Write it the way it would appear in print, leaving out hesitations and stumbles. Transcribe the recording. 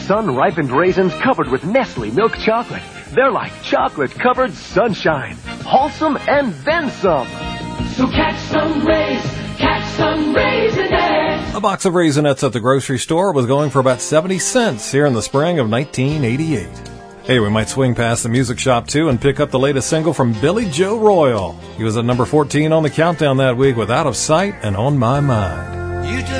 sun-ripened raisins covered with Nestle milk chocolate. They're like chocolate-covered sunshine. Wholesome and then some. So catch some Raisinets. A box of Raisinets at the grocery store was going for about 70 cents here in the spring of 1988. Hey, we might swing past the music shop, too, and pick up the latest single from Billy Joe Royal. He was at number 14 on the countdown that week with Out of Sight and On My Mind. You took